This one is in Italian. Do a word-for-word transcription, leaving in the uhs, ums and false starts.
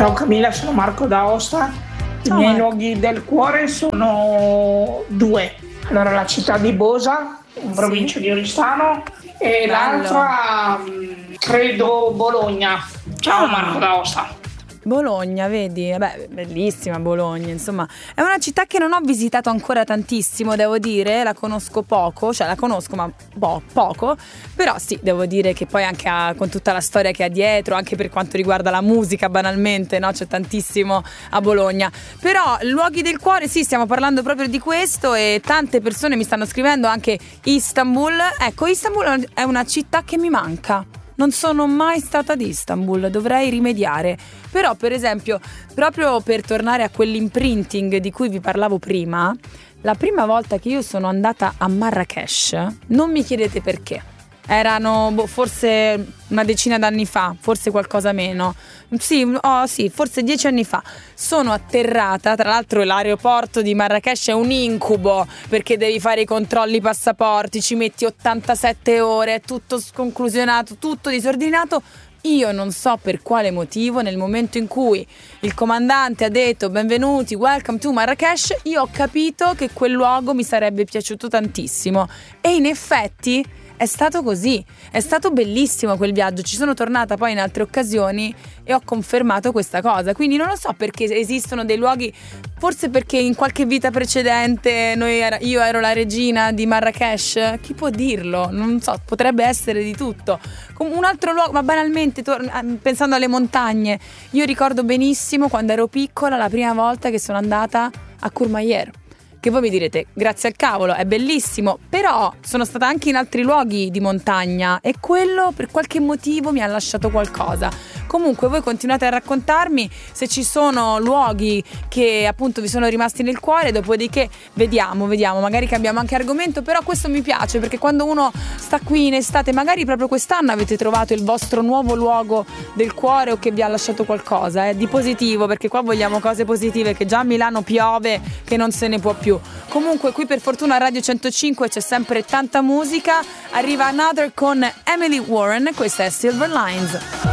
Ciao Camilla, sono Marco d'Aosta. I Ciao, miei Marco. luoghi del cuore sono due. Allora, la città di Bosa, in provincia di Oristano, e Bello. l'altra mh, credo Bologna. Ciao Ah. Marco d'Aosta. Bologna, vedi? Beh, bellissima Bologna, insomma. È una città che non ho visitato ancora tantissimo, devo dire, la conosco poco, cioè la conosco ma po- poco, però sì, devo dire che poi anche ha- con tutta la storia che ha dietro, anche per quanto riguarda la musica banalmente, no? C'è tantissimo a Bologna. Però luoghi del cuore, sì, stiamo parlando proprio di questo e tante persone mi stanno scrivendo anche Istanbul. Ecco, Istanbul è una città che mi manca. Non sono mai stata ad Istanbul, dovrei rimediare. Però, per esempio, proprio per tornare a quell'imprinting di cui vi parlavo prima, la prima volta che io sono andata a Marrakesh, non mi chiedete perché. Erano boh, forse una decina d'anni fa, forse qualcosa meno. Sì, oh, sì, forse dieci anni fa. Sono atterrata, tra l'altro l'aeroporto di Marrakesh è un incubo perché devi fare i controlli passaporti, ci metti ottantasette ore, è tutto sconclusionato, tutto disordinato. Io non so per quale motivo, nel momento in cui il comandante ha detto benvenuti, welcome to Marrakesh, io ho capito che quel luogo mi sarebbe piaciuto tantissimo e in effetti è stato così, è stato bellissimo quel viaggio, ci sono tornata poi in altre occasioni e ho confermato questa cosa, quindi non lo so perché esistono dei luoghi, forse perché in qualche vita precedente noi era, io ero la regina di Marrakesh, chi può dirlo? Non so, potrebbe essere di tutto. Com- un altro luogo, ma banalmente, tor- pensando alle montagne, io ricordo benissimo quando ero piccola la prima volta che sono andata a Courmayeur. Che voi mi direte, grazie al cavolo, è bellissimo, però sono stata anche in altri luoghi di montagna e quello per qualche motivo mi ha lasciato qualcosa. Comunque voi continuate a raccontarmi se ci sono luoghi che appunto vi sono rimasti nel cuore, dopodiché vediamo, vediamo, magari cambiamo anche argomento, però questo mi piace perché quando uno sta qui in estate, magari proprio quest'anno avete trovato il vostro nuovo luogo del cuore o che vi ha lasciato qualcosa, eh, di positivo, perché qua vogliamo cose positive, che già a Milano piove, che non se ne può più. Comunque qui per fortuna a Radio centocinque c'è sempre tanta musica. Arriva Another con Emily Warren, questa è Silver Lines.